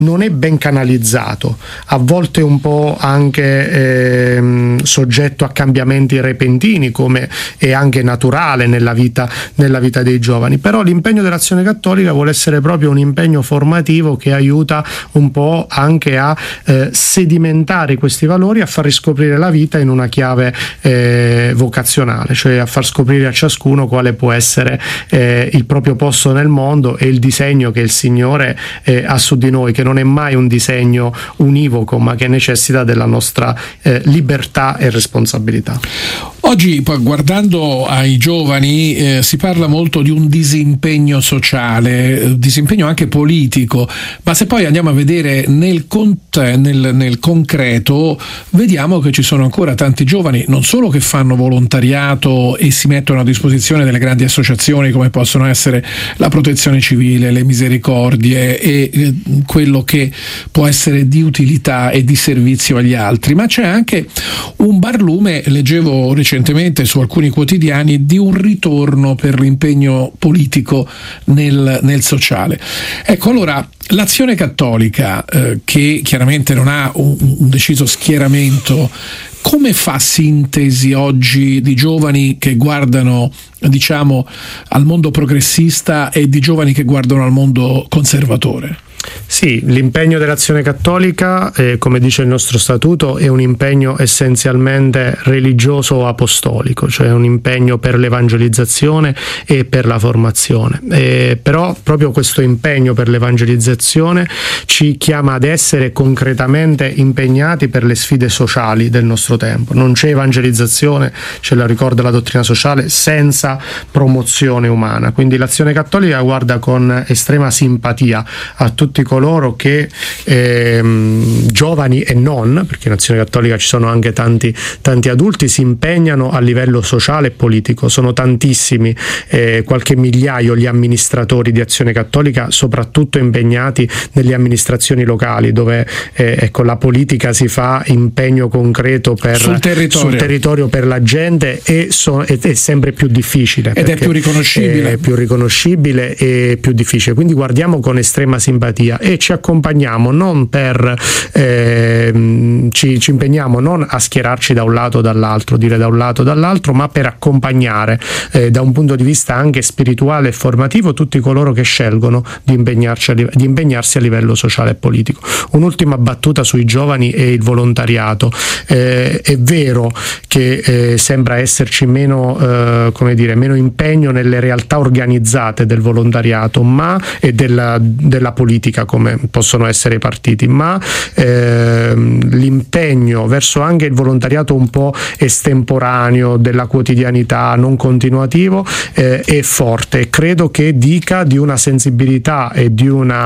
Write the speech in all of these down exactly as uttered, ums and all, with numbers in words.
non è ben canalizzato, a volte un po' anche eh, soggetto a cambiamenti repentini, come è anche naturale nella vita, nella vita dei giovani. Però l'impegno dell'Azione Cattolica vuole essere proprio un impegno formativo che aiuta un po' anche a eh, sedimentare questi valori, a far riscoprire la vita in una chiave eh, vocazionale, cioè a far scoprire a ciascuno quale può essere eh, il proprio posto nel mondo e il disegno che il Signore eh, ha su di noi, che non non è mai un disegno univoco, ma che necessita della nostra eh, libertà e responsabilità. Oggi, guardando ai giovani, eh, si parla molto di un disimpegno sociale, disimpegno anche politico, ma se poi andiamo a vedere nel, cont- nel, nel concreto, vediamo che ci sono ancora tanti giovani, non solo che fanno volontariato e si mettono a disposizione delle grandi associazioni come possono essere la Protezione Civile, le Misericordie e eh, quello che può essere di utilità e di servizio agli altri, ma c'è anche un barlume, leggevo recentemente su alcuni quotidiani, di un ritorno per l'impegno politico nel, nel sociale. Ecco, allora l'Azione Cattolica, eh, che chiaramente non ha un, un deciso schieramento, come fa sintesi oggi di giovani che guardano, diciamo, al mondo progressista e di giovani che guardano al mondo conservatore? Sì, l'impegno dell'Azione Cattolica, eh, come dice il nostro statuto, è un impegno essenzialmente religioso o apostolico, cioè un impegno per l'evangelizzazione e per la formazione. Eh, però proprio questo impegno per l'evangelizzazione ci chiama ad essere concretamente impegnati per le sfide sociali del nostro tempo. Non c'è evangelizzazione, ce la ricorda la dottrina sociale, senza promozione umana. Quindi l'Azione Cattolica guarda con estrema simpatia a tutti coloro che ehm, giovani e non, perché in Azione Cattolica ci sono anche tanti, tanti adulti, si impegnano a livello sociale e politico. Sono tantissimi, eh, qualche migliaio gli amministratori di Azione Cattolica, soprattutto impegnati nelle amministrazioni locali, dove eh, ecco, la politica si fa impegno concreto per, sul, territorio. sul territorio per la gente, e so, è, è sempre più difficile ed è più riconoscibile è più riconoscibile e più difficile. Quindi guardiamo con estrema simpatia e ci accompagniamo non per eh, ci, ci impegniamo non a schierarci da un lato o dall'altro, dire da un lato o dall'altro, ma per accompagnare eh, da un punto di vista anche spirituale e formativo tutti coloro che scelgono di impegnarci a, di impegnarsi a livello sociale e politico. Un'ultima battuta sui giovani e il volontariato. Eh, è vero che eh, sembra esserci meno eh, come dire meno impegno nelle realtà organizzate del volontariato, ma e della, della politica, come possono essere i partiti, ma ehm, l'impegno verso anche il volontariato un po' estemporaneo, della quotidianità, non continuativo, eh, è forte, e credo che dica di una sensibilità e di una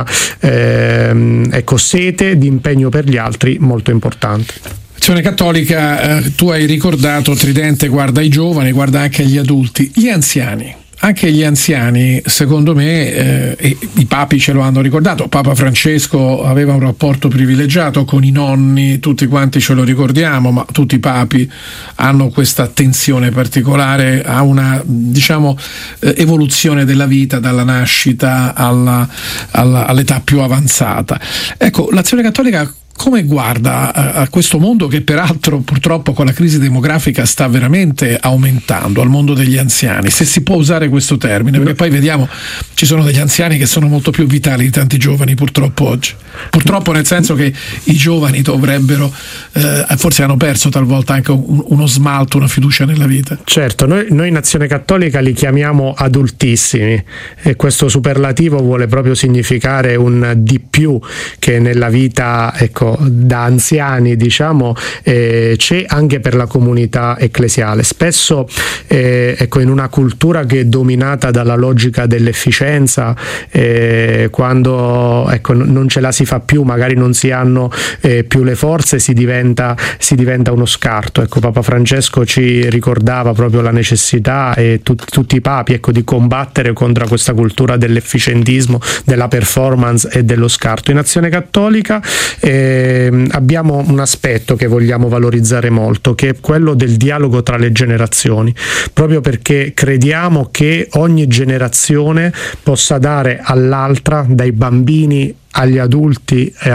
ehm, ecco, sete di impegno per gli altri molto importante. Azione Cattolica, eh, tu hai ricordato, Tridente guarda i giovani, guarda anche gli adulti, gli anziani. Anche gli anziani, secondo me, eh, e i papi ce lo hanno ricordato, Papa Francesco aveva un rapporto privilegiato con i nonni, tutti quanti ce lo ricordiamo, ma tutti i papi hanno questa attenzione particolare a una, diciamo, eh, evoluzione della vita dalla nascita alla, alla, all'età più avanzata. Ecco, l'Azione Cattolica come guarda a, a questo mondo che peraltro purtroppo con la crisi demografica sta veramente aumentando, al mondo degli anziani, se si può usare questo termine, perché poi vediamo ci sono degli anziani che sono molto più vitali di tanti giovani purtroppo oggi, purtroppo nel senso che i giovani dovrebbero eh, forse hanno perso talvolta anche un, uno smalto, una fiducia nella vita. Certo, noi, noi in Azione Cattolica li chiamiamo adultissimi, e questo superlativo vuole proprio significare un di più che nella vita, ecco, da anziani, diciamo, eh, c'è anche per la comunità ecclesiale. Spesso eh, ecco, in una cultura che è dominata dalla logica dell'efficienza, eh, quando ecco, non ce la si fa più, magari non si hanno eh, più le forze, si diventa, si diventa uno scarto. Ecco, Papa Francesco ci ricordava proprio la necessità, e tut, tutti i papi, ecco, di combattere contro questa cultura dell'efficientismo, della performance e dello scarto. In Azione Cattolica eh, abbiamo un aspetto che vogliamo valorizzare molto, che è quello del dialogo tra le generazioni, proprio perché crediamo che ogni generazione possa dare all'altra, dai bambini agli adulti e